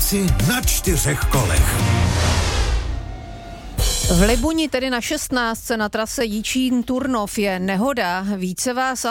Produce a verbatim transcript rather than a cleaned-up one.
dálnici na čtyřech kolech. V Libuni, tedy na šestnáctce na trase Jičín-Turnov, je nehoda. Více vás